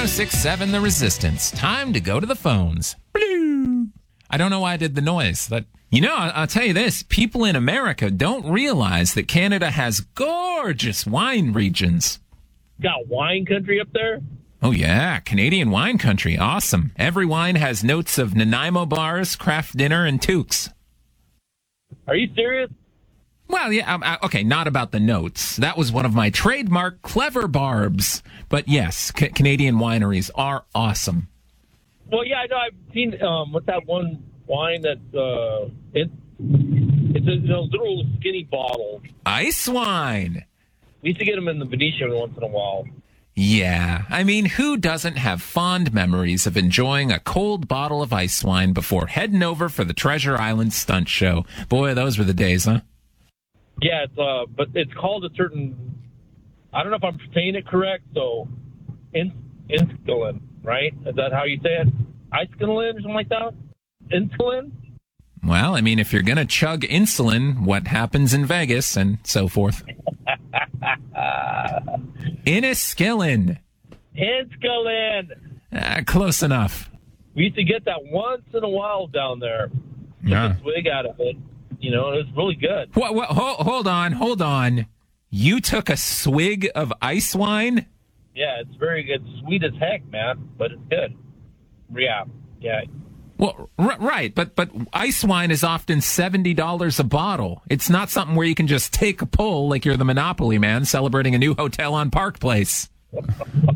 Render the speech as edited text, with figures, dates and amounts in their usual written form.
1067 The Resistance. Time to go to the phones. Blue. I don't know why I did the noise. But, I'll tell you this. People in America don't realize that Canada has gorgeous wine regions. Got wine country up there? Oh, yeah. Canadian wine country. Awesome. Every wine has notes of Nanaimo bars, craft dinner, and toques. Are you serious? Well, yeah, okay, not about the notes. That was one of my trademark clever barbs. But yes, Canadian wineries are awesome. Well, yeah, I know. I've seen, what's that one wine that, it's a little skinny bottle. Ice wine. We used to get them in the Venetian once in a while. Yeah, I mean, who doesn't have fond memories of enjoying a cold bottle of ice wine before heading over for the Treasure Island stunt show? Boy, those were the days, huh? Yeah, but it's called a certain, I don't know if I'm saying it correct, so insulin, right? Is that how you say it? Insulin or something like that? Insulin? Well, I mean, if you're going to chug insulin, what happens in Vegas and so forth? Inniskillin. Insulin. Close enough. We used to get that once in a while down there. Yeah. Took a swig out of it. It was really good. What, hold on. You took a swig of ice wine? Yeah, it's very good. Sweet as heck, man, but it's good. Yeah. Well, right, but ice wine is often $70 a bottle. It's not something where you can just take a pull like you're the Monopoly man celebrating a new hotel on Park Place.